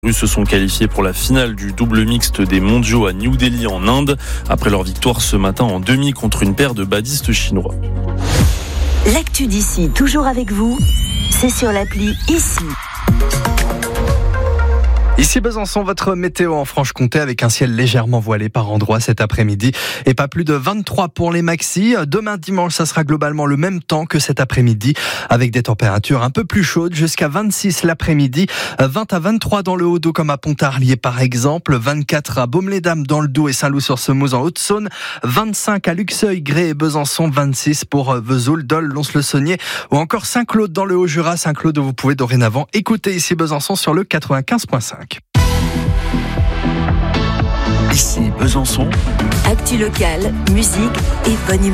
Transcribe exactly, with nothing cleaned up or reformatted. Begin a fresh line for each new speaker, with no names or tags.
Les Russes se sont qualifiés pour la finale du double mixte des mondiaux à New Delhi en Inde, après leur victoire ce matin en demi contre une paire de badistes chinois.
L'actu d'ici, toujours avec vous, c'est sur l'appli Ici.
Ici Besançon, votre météo en Franche-Comté avec un ciel légèrement voilé par endroits cet après-midi et pas plus de vingt-trois pour les maxis. Demain dimanche, ça sera globalement le même temps que cet après-midi avec des températures un peu plus chaudes jusqu'à vingt-six l'après-midi, vingt à vingt-trois dans le Haut-Doubs comme à Pontarlier par exemple, vingt-quatre à Baume-les-Dames dans le Doubs et Saint-Loup-sur-Semouse en Haute-Saône, vingt-cinq à Luxeuil, Grès et Besançon, vingt-six pour Vesoul, Dole, Lons-le-Saunier ou encore Saint-Claude dans le Haut-Jura. Saint-Claude où vous pouvez dorénavant écouter Ici Besançon sur le quatre-vingt-quinze virgule cinq.
Ici Besançon.
Actu locale, musique et bonne humeur.